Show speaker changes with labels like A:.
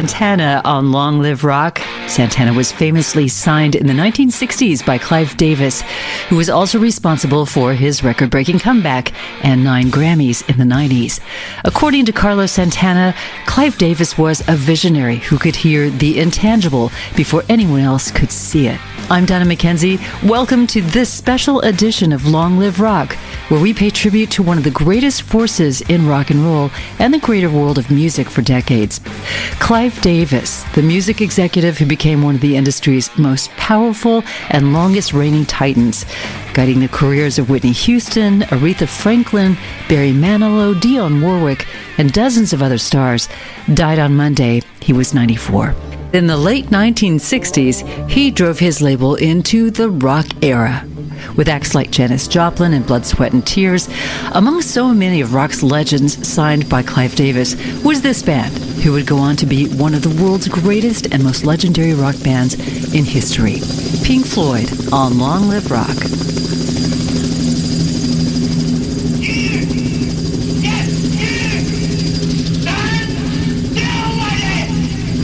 A: Santana on Long Live Rock. Santana was famously signed in the 1960s by Clive Davis, who was also responsible for his record-breaking comeback and 9 Grammys in the 90s. According to Carlos Santana, Clive Davis was a visionary who could hear the intangible before anyone else could see it. I'm Donna McKenzie. Welcome to this special edition of Long Live Rock, where we pay tribute to one of the greatest forces in rock and roll and the greater world of music for decades. Clive Davis, the music executive who became one of the industry's most powerful and longest reigning titans, guiding the careers of Whitney Houston, Aretha Franklin, Barry Manilow, Dionne Warwick, and dozens of other stars, died on Monday. He was 94. In the late 1960s, he drove his label into the rock era. With acts like Janis Joplin and Blood, Sweat and Tears, among so many of rock's legends signed by Clive Davis was this band, who would go on to be one of the world's greatest and most legendary rock bands in history. Pink Floyd on Long Live Rock.